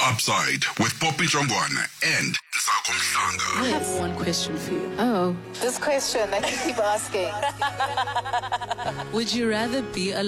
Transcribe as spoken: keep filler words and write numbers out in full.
Upside with Poppy Jongwana and Sako Mhlanga. I have one question for you. Oh. This question that you keep asking. Would you rather be a